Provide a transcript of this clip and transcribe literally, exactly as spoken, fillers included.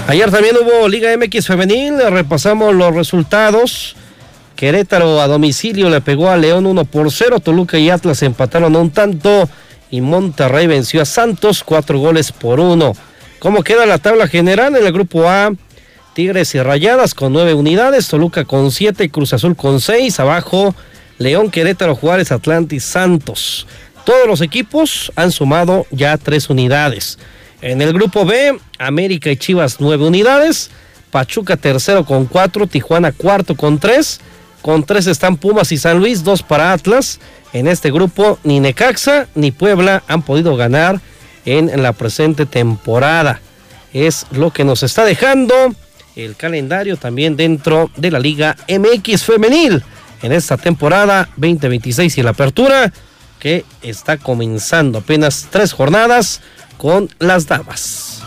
Ayer también hubo Liga M X femenil, repasamos los resultados. Querétaro a domicilio le pegó a León uno por cero, Toluca y Atlas empataron a un tanto y Monterrey venció a Santos cuatro goles por uno. ¿Cómo queda la tabla general? En el grupo A, Tigres y Rayadas con nueve unidades, Toluca con siete, Cruz Azul con seis, abajo León, Querétaro, Juárez, Atlantis, Santos. Todos los equipos han sumado ya tres unidades. En el grupo B, América y Chivas nueve unidades, Pachuca tercero con cuatro, Tijuana cuarto con tres, con tres están Pumas y San Luis, dos para Atlas. En este grupo ni Necaxa ni Puebla han podido ganar en la presente temporada. Es lo que nos está dejando el calendario también dentro de la Liga M X femenil en esta temporada veinte veintiséis y la apertura que está comenzando apenas tres jornadas con las damas.